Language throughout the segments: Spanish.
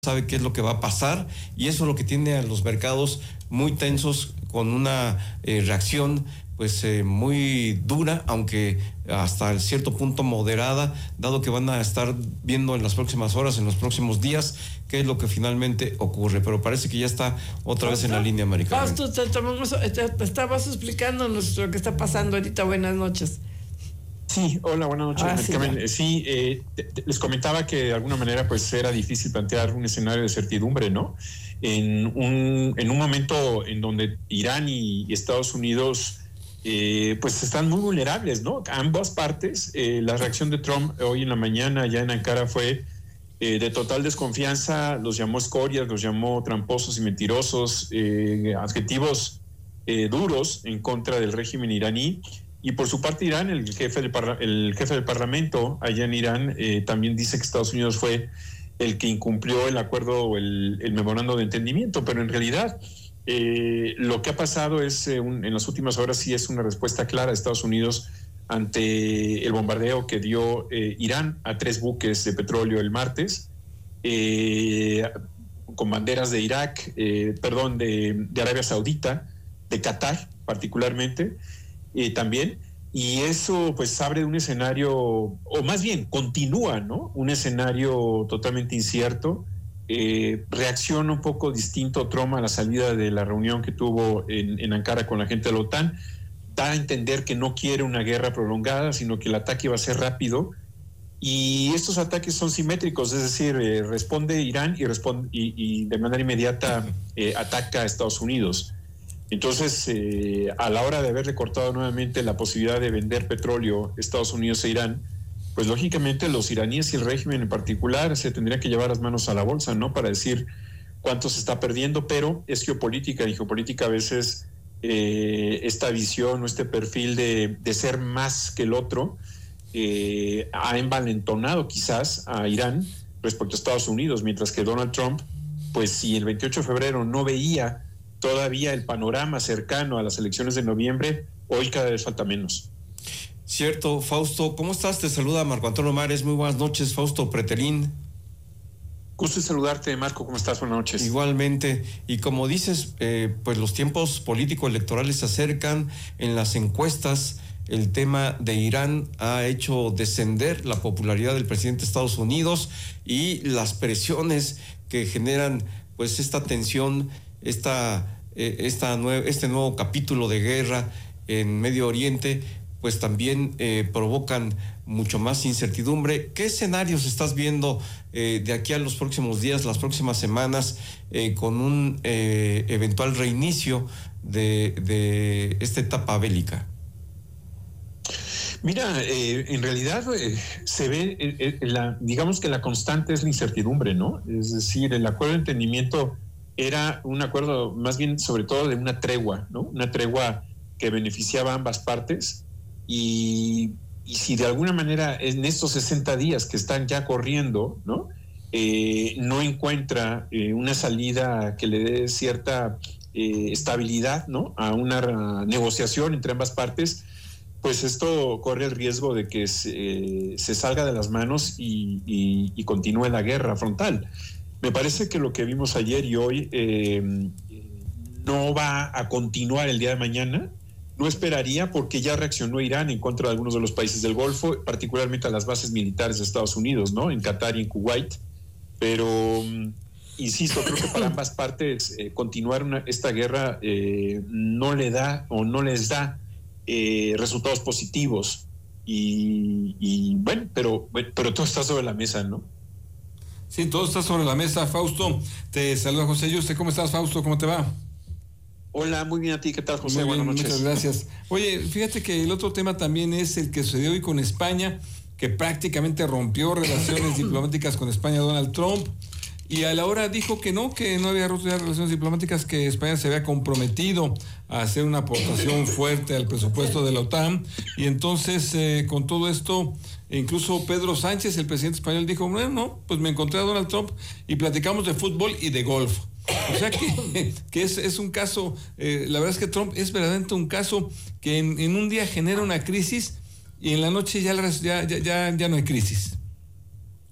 sabe qué es lo que va a pasar, y eso es lo que tiene a los mercados muy tensos, con una reacción pues muy dura, aunque hasta cierto punto moderada, dado que van a estar viendo en las próximas horas, en los próximos días, qué es lo que finalmente ocurre. Pero parece que ya está otra vez en la línea, americana. Fausto, te estabas explicándonos lo que está pasando ahorita. Buenas noches. Sí, hola, buenas noches. Les comentaba que de alguna manera pues era difícil plantear un escenario de certidumbre, ¿no? En un momento en donde Irán y Estados Unidos pues están muy vulnerables, ¿no? Ambas partes. La reacción de Trump hoy en la mañana ya en Ankara fue de total desconfianza, los llamó escorias, los llamó tramposos y mentirosos, adjetivos duros en contra del régimen iraní. Y por su parte Irán, el jefe del parlamento allá en Irán también dice que Estados Unidos fue el que incumplió el acuerdo o el memorando de entendimiento, pero en realidad lo que ha pasado es en las últimas horas sí es una respuesta clara de Estados Unidos ante el bombardeo que dio Irán a 3 buques de petróleo el martes, con banderas de Irak, de Arabia Saudita, de Qatar particularmente. También, y eso pues abre un escenario, o más bien continúa, ¿no? Un escenario totalmente incierto. Reacciona un poco distinto Trump a la salida de la reunión que tuvo en Ankara con la gente de la OTAN. Da a entender que no quiere una guerra prolongada, sino que el ataque va a ser rápido. Y estos ataques son simétricos, es decir, responde Irán y de manera inmediata ataca a Estados Unidos. Entonces, a la hora de haber recortado nuevamente la posibilidad de vender petróleo Estados Unidos e Irán, pues lógicamente los iraníes y el régimen en particular se tendrían que llevar las manos a la bolsa, ¿no? Para decir cuánto se está perdiendo, pero es geopolítica, y geopolítica a veces esta visión o este perfil de ser más que el otro ha envalentonado quizás a Irán respecto a Estados Unidos, mientras que Donald Trump, pues si el 28 de febrero no veía todavía el panorama cercano a las elecciones de noviembre, hoy cada vez falta menos. Cierto, Fausto. ¿Cómo estás? Te saluda Marco Antonio Mares. Muy buenas noches, Fausto Pretelín. Gusto en saludarte, Marco. ¿Cómo estás? Buenas noches. Igualmente. Y como dices, pues los tiempos político-electorales se acercan. En las encuestas, el tema de Irán ha hecho descender la popularidad del presidente de Estados Unidos, y las presiones que generan pues esta tensión, este nuevo capítulo de guerra en Medio Oriente, pues también provocan mucho más incertidumbre. ¿Qué escenarios estás viendo de aquí a los próximos días, las próximas semanas, con un eventual reinicio de esta etapa bélica? Mira, en realidad se ve, digamos que la constante es la incertidumbre, ¿no? Es decir, el acuerdo de entendimiento era un acuerdo más bien sobre todo de una tregua, ¿no? Una tregua que beneficiaba a ambas partes, y si de alguna manera en estos 60 días que están ya corriendo, ¿no? No encuentra una salida que le dé cierta estabilidad, ¿no? A una negociación entre ambas partes, pues esto corre el riesgo de que se salga de las manos y continúe la guerra frontal. Me parece que lo que vimos ayer y hoy no va a continuar el día de mañana. No esperaría, porque ya reaccionó Irán en contra de algunos de los países del Golfo, particularmente a las bases militares de Estados Unidos, ¿no? En Qatar y en Kuwait. Pero, insisto, creo que para ambas partes continuar esta guerra no le da o no les da resultados positivos. Y bueno, pero todo está sobre la mesa, ¿no? Sí, todo está sobre la mesa, Fausto. Te saluda José Yuste. ¿Cómo estás, Fausto? ¿Cómo te va? Hola, muy bien a ti. ¿Qué tal, José? Muy bien, buenas noches. muchas gracias. Oye, fíjate que el otro tema también es el que sucedió hoy con España, que prácticamente rompió relaciones diplomáticas con España Donald Trump, y a la hora dijo que no había roto ya relaciones diplomáticas, que España se había comprometido a hacer una aportación fuerte al presupuesto de la OTAN. Y entonces, con todo esto, incluso Pedro Sánchez, el presidente español, dijo, bueno, pues me encontré a Donald Trump y platicamos de fútbol y de golf. O sea que es un caso, la verdad es que Trump es verdaderamente un caso que en un día genera una crisis y en la noche ya no hay crisis.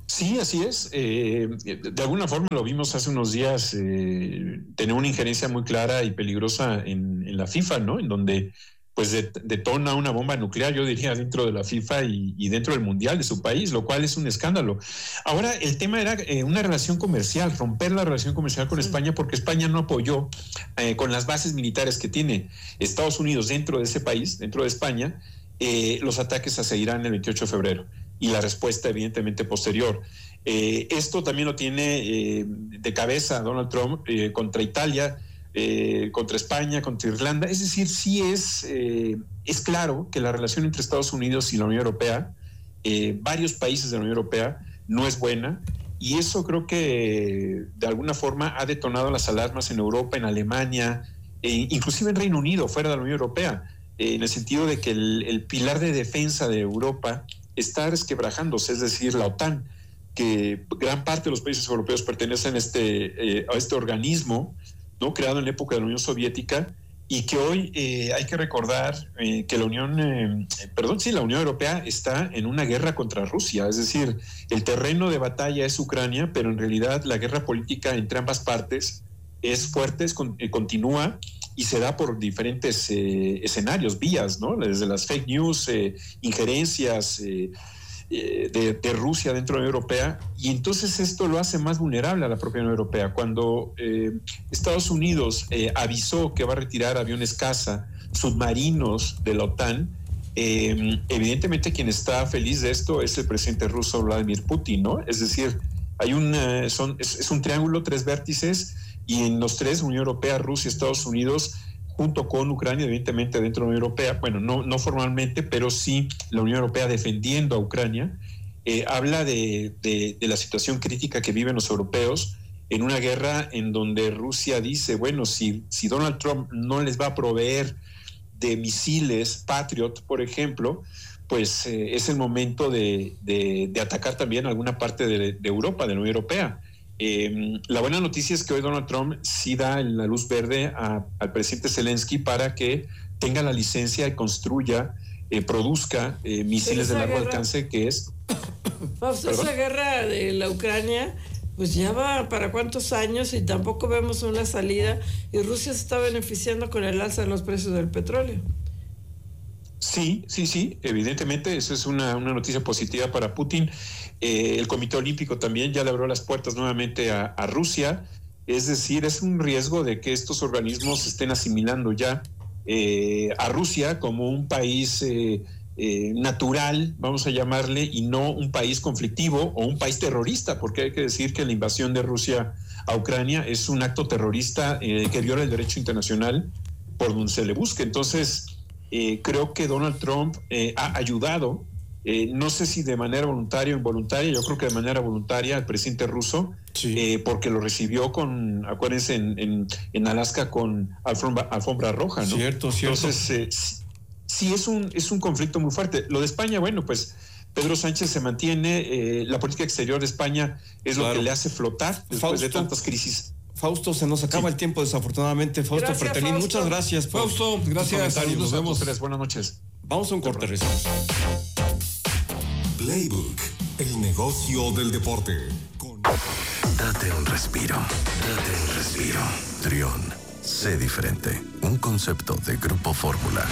Sí, así es. De alguna forma lo vimos hace unos días, tener una injerencia muy clara y peligrosa en la FIFA, ¿no? En donde pues detona una bomba nuclear, yo diría, dentro de la FIFA y dentro del Mundial de su país, lo cual es un escándalo. Ahora, el tema era una relación comercial, romper la relación comercial con España, porque España no apoyó con las bases militares que tiene Estados Unidos dentro de ese país, dentro de España, los ataques hacia Irán el 28 de febrero y la respuesta evidentemente posterior. Esto también lo tiene de cabeza Donald Trump contra Italia, contra España, contra Irlanda. Es decir, sí es claro que la relación entre Estados Unidos y la Unión Europea, varios países de la Unión Europea, no es buena, y eso creo que de alguna forma ha detonado las alarmas en Europa, en Alemania, inclusive en Reino Unido, fuera de la Unión Europea, en el sentido de que el pilar de defensa de Europa está resquebrajándose, es decir, la OTAN, que gran parte de los países europeos pertenecen a este organismo, ¿no? Creado en la época de la Unión Soviética, y que hoy hay que recordar que la Unión Europea está en una guerra contra Rusia, es decir, el terreno de batalla es Ucrania, pero en realidad la guerra política entre ambas partes es fuerte, continúa, y se da por diferentes escenarios, vías, ¿no? Desde las fake news, injerencias de Rusia dentro de la Unión Europea, y entonces esto lo hace más vulnerable a la propia Unión Europea. Cuando Estados Unidos avisó que va a retirar aviones caza, submarinos de la OTAN, evidentemente quien está feliz de esto es el presidente ruso Vladimir Putin, ¿no? Es decir, hay es un triángulo, 3 vértices, y en los 3, Unión Europea, Rusia, Estados Unidos, junto con Ucrania, evidentemente dentro de la Unión Europea, bueno, no formalmente, pero sí la Unión Europea defendiendo a Ucrania, habla de la situación crítica que viven los europeos en una guerra en donde Rusia dice, bueno, si Donald Trump no les va a proveer de misiles Patriot, por ejemplo, pues es el momento de atacar también alguna parte de Europa, de la Unión Europea. La buena noticia es que hoy Donald Trump sí da la luz verde al presidente Zelensky para que tenga la licencia y construya, produzca misiles de largo alcance, que es... Fausto, esa guerra de la Ucrania, pues ya va para cuántos años y tampoco vemos una salida, y Rusia se está beneficiando con el alza de los precios del petróleo. Sí, evidentemente, eso es una noticia positiva para Putin. El Comité Olímpico también ya le abrió las puertas nuevamente a Rusia, es decir, es un riesgo de que estos organismos estén asimilando ya a Rusia como un país natural, vamos a llamarle, y no un país conflictivo o un país terrorista, porque hay que decir que la invasión de Rusia a Ucrania es un acto terrorista que viola el derecho internacional por donde se le busque. Entonces, creo que Donald Trump ha ayudado, no sé si de manera voluntaria o involuntaria, yo creo que de manera voluntaria, al presidente ruso, sí. Porque lo recibió acuérdense, en Alaska con alfombra roja, ¿no? Cierto. Entonces, sí es un conflicto muy fuerte. Lo de España, bueno, pues Pedro Sánchez se mantiene, la política exterior de España es lo que le hace flotar después de tantas crisis. Fausto, se nos acaba el tiempo, desafortunadamente. Fausto Pretelín, muchas gracias. Fausto, gracias. Nos vemos. Buenas noches. Vamos a un corte, regresamos. Playbook, el negocio del deporte. Date un respiro. Trión, sé diferente. Un concepto de Grupo Fórmula.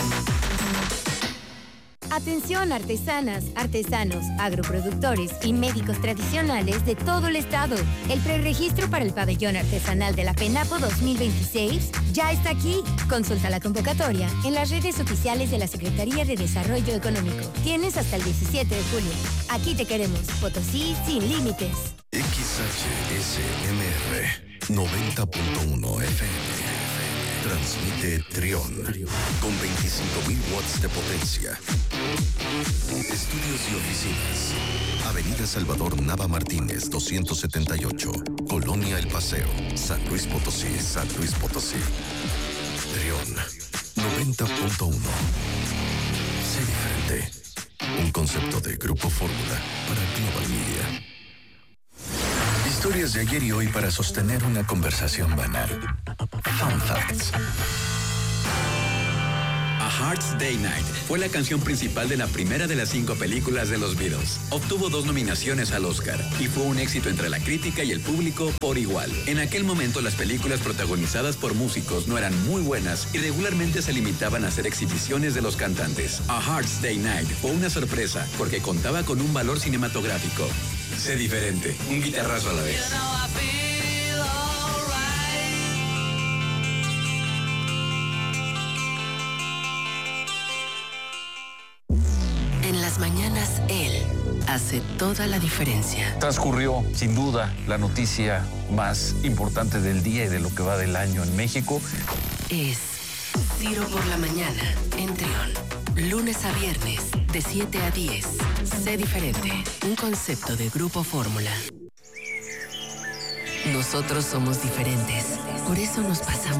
Atención artesanas, artesanos, agroproductores y médicos tradicionales de todo el estado. El preregistro para el pabellón artesanal de la FENAPO 2026 ya está aquí. Consulta la convocatoria en las redes oficiales de la Secretaría de Desarrollo Económico. Tienes hasta el 17 de julio. Aquí te queremos. Potosí sin límites. XHSMR 90.1 FM. Transmite Trión con 25.000 watts de potencia. Estudios y oficinas. Avenida Salvador Nava Martínez, 278. Colonia El Paseo, San Luis Potosí. Trión 90.1. Sé diferente. Un concepto de Grupo Fórmula para Global Media. Historias de ayer y hoy para sostener una conversación banal. Fun Facts. Heart's Day Night fue la canción principal de la primera de las 5 películas de los Beatles. Obtuvo 2 nominaciones al Oscar y fue un éxito entre la crítica y el público por igual. En aquel momento las películas protagonizadas por músicos no eran muy buenas y regularmente se limitaban a hacer exhibiciones de los cantantes. A Heart's Day Night fue una sorpresa porque contaba con un valor cinematográfico. Sé diferente, un guitarrazo a la vez. En las mañanas, él hace toda la diferencia. Transcurrió, sin duda, la noticia más importante del día y de lo que va del año en México. Es Ciro por la mañana, en Trión. Lunes a viernes, de 7 a 10. Sé diferente, un concepto de Grupo Fórmula. Nosotros somos diferentes, por eso nos pasamos